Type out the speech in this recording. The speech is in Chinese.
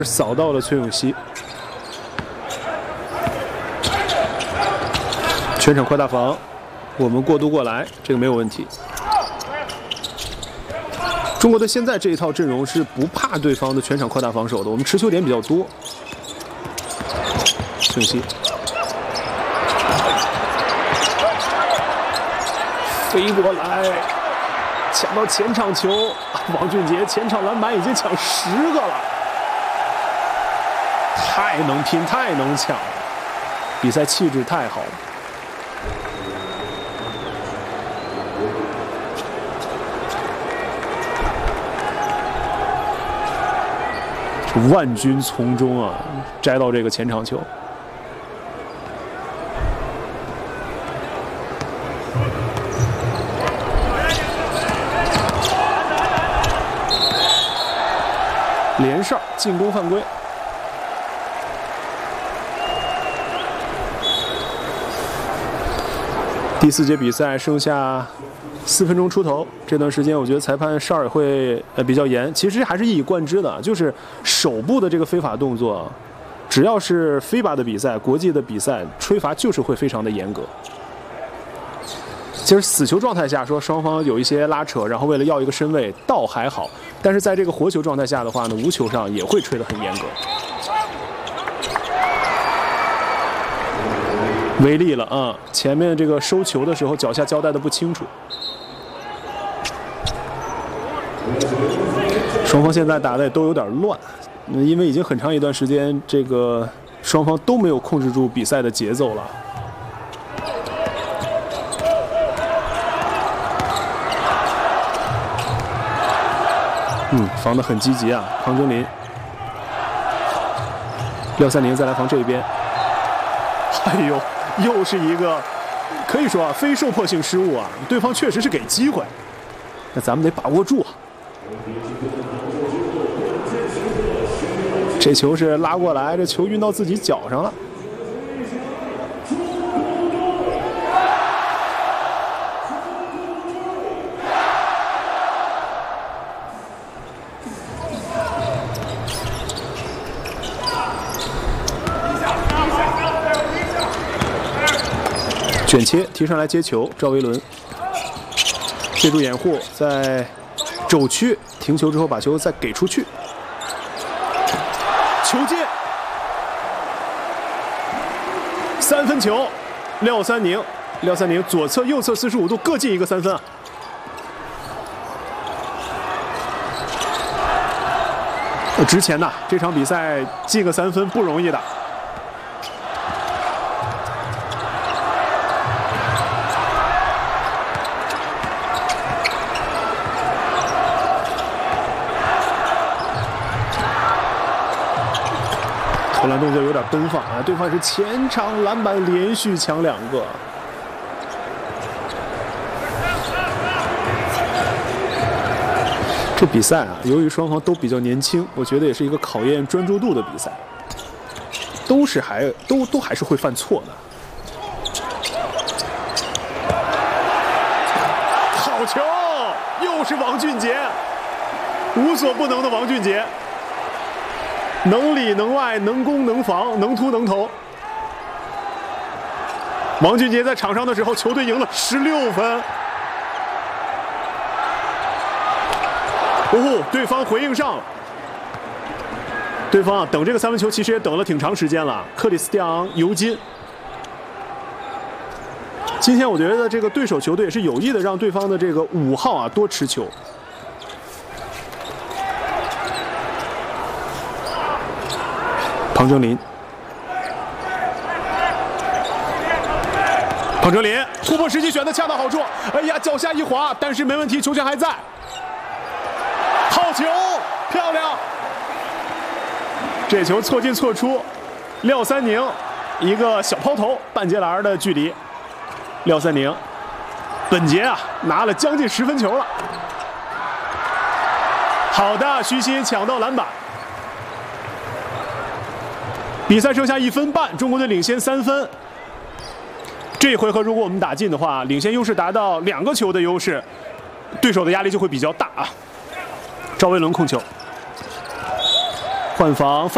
扫到了崔永熙，全场快打防，我们过渡过来，这个没有问题。中国队现在这一套阵容是不怕对方的全场快打防守的，我们持球点比较多。崔永熙飞过来，抢到前场球，王俊杰前场篮板已经抢10个了。 太能拼，太能抢了，比赛气质太好了。万军丛中啊，摘到这个前场球。连哨进攻犯规。 第4节比赛剩下4分钟出头，这段时间我觉得裁判哨也会比较严，其实还是一以贯之的，就是手部的这个非法动作，只要是FIBA的比赛、国际的比赛，吹罚就是会非常的严格。其实死球状态下说双方有一些拉扯，然后为了要一个身位倒还好，但是在这个活球状态下的话呢，无球上也会吹得很严格。 违例了啊！前面这个收球的时候脚下交代的不清楚。双方现在打的也都有点乱，因为已经很长一段时间，这个双方都没有控制住比赛的节奏了。防得很积极啊，庞真林。廖三宁再来防这边。哎呦！ 又是一个可以说啊非受迫性失误啊，对方确实是给机会，那咱们得把握住啊。这球是拉过来，这球运到自己脚上了。卷切提上来接球，赵维伦借助掩护，在肘区停球之后把球再给出去，球进，3分球，廖三宁左侧右侧45度各进一个3分啊！值钱呐，这场比赛进个3分不容易的。 投篮动作有点奔放啊！对方是前场篮板连续抢2个。这比赛啊，由于双方都比较年轻，我觉得也是一个考验专注度的比赛，都还是会犯错的。好球！又是王俊杰，无所不能的王俊杰。 能里能外，能攻能防，能突能投。王俊杰在场上的时候，球队赢了16分。哦，对方回应上了。对方啊，等这个3分球其实也等了挺长时间了。克里斯蒂昂·尤金。今天我觉得这个对手球队也是有意的让对方的这个5号啊多持球。 庞真林，突破时机选的恰到好处。哎呀，脚下一滑，但是没问题，球权还在。好球，漂亮！这球错进错出，廖三宁一个小抛投，半截篮的距离。廖三宁，本节啊拿了将近10分球了。好的，徐新抢到篮板。 比赛剩下1分半，中国队领先3分。这回合如果我们打进的话，领先优势达到2个球的优势，对手的压力就会比较大啊。赵维伦控球，换防。